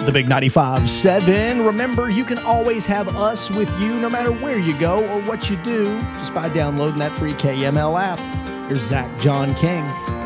The Big 95.7. Remember, you can always have us with you no matter where you go or what you do just by downloading that free KML app. Here's Zach John King.